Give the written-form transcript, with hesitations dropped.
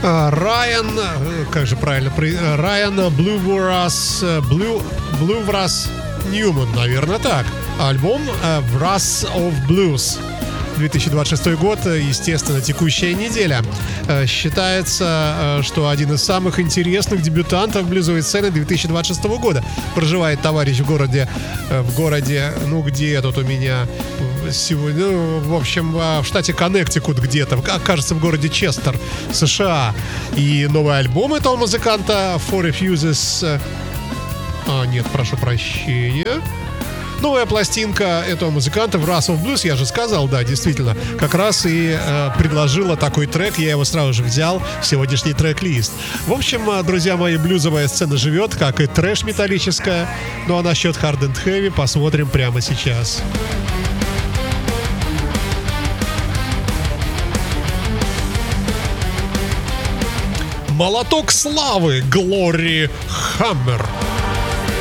Райан, как же правильно, Райан Блюврас Ньюман, наверное, так. Альбом Wrath of Blues. 2026 год, естественно, текущая неделя. Считается, что один из самых интересных дебютантов блюзовой сцены 2026 года. Проживает товарищ в городе, ну где тут у меня сегодня, ну, в общем, в штате Коннектикут где-то, кажется, в городе Честер, США. И новый альбом этого музыканта For Refuses... нет, прошу прощения. Новая пластинка этого музыканта Wrath of Blues, я же сказал, да, действительно, как раз и предложила такой трек, я его сразу же взял в сегодняшний трек-лист. В общем, друзья мои, блюзовая сцена живет, как и трэш металлическая. Ну а насчет Hard and Heavy посмотрим прямо сейчас. Молоток славы, Glory Hammer.